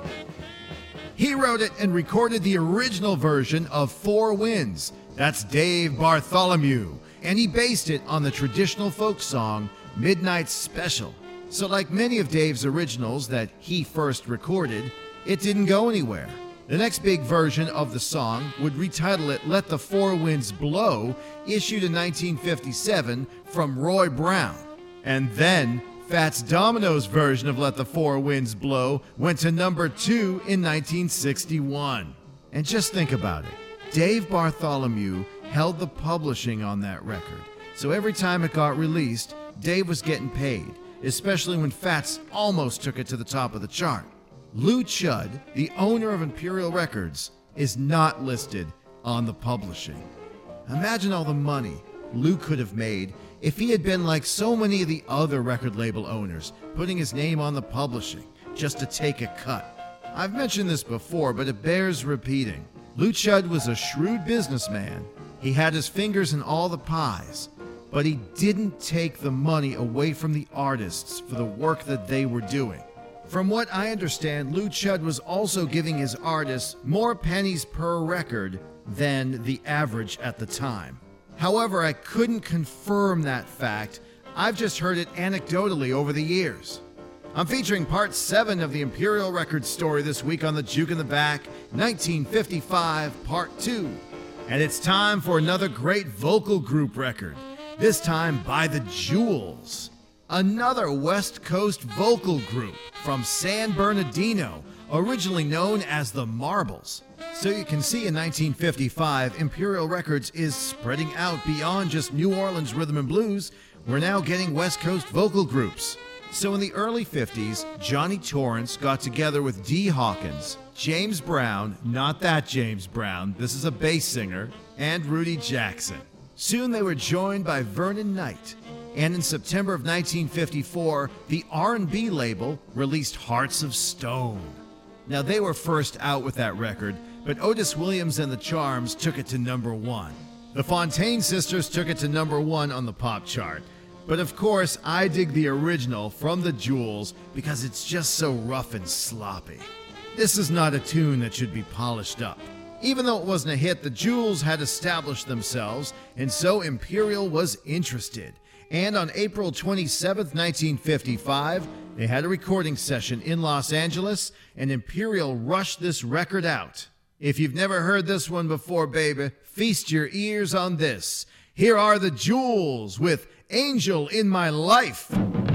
He wrote it and recorded the original version of Four Winds. That's Dave Bartholomew. And he based it on the traditional folk song Midnight Special. So like many of Dave's originals that he first recorded, it didn't go anywhere. The next big version of the song would retitle it Let the Four Winds Blow, issued in 1957 from Roy Brown. And then Fats Domino's version of Let the Four Winds Blow went to number 2 in 1961. And just think about it. Dave Bartholomew held the publishing on that record. So every time it got released, Dave was getting paid, especially when Fats almost took it to the top of the chart. Lou Chudd, the owner of Imperial Records, is not listed on the publishing. Imagine all the money Lou could have made if he had been like so many of the other record label owners, putting his name on the publishing just to take a cut. I've mentioned this before, but it bears repeating. Lou Chudd was a shrewd businessman. He had his fingers in all the pies, but he didn't take the money away from the artists for the work that they were doing. From what I understand, Lou Chudd was also giving his artists more pennies per record than the average at the time. However, I couldn't confirm that fact. I've just heard it anecdotally over the years. I'm featuring part 7 of the Imperial Records story this week on the Juke in the Back, 1955, part 2. And it's time for another great vocal group record, this time by the Jewels. Another West Coast vocal group from San Bernardino, originally known as the Marbles. So you can see in 1955, Imperial Records is spreading out beyond just New Orleans rhythm and blues. We're now getting West Coast vocal groups. So in the early 50s, Johnny Torrance got together with Dee Hawkins, James Brown, not that James Brown, this is a bass singer, and Rudy Jackson. Soon they were joined by Vernon Knight. And in September of 1954, the R&B label released Hearts of Stone. Now, they were first out with that record, but Otis Williams and the Charms took it to number 1. The Fontaine Sisters took it to number 1 on the pop chart. But of course, I dig the original from the Jewels because it's just so rough and sloppy. This is not a tune that should be polished up. Even though it wasn't a hit, the Jewels had established themselves, and so Imperial was interested. And on April 27, 1955, they had a recording session in Los Angeles, and Imperial rushed this record out. If you've never heard this one before, baby, feast your ears on this. Here are the Jewels with Angel in My Life.